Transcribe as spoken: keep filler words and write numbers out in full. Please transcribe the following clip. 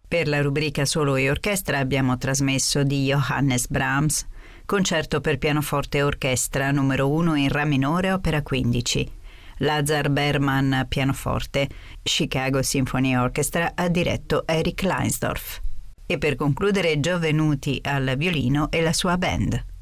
Per la rubrica Solo e Orchestra abbiamo trasmesso di Johannes Brahms, Concerto per pianoforte e orchestra numero uno in Ra minore, opera quindici. Lazar Berman pianoforte, Chicago Symphony Orchestra ha diretto Eric Leinsdorf. E per concludere Giovenuti al violino e la sua band.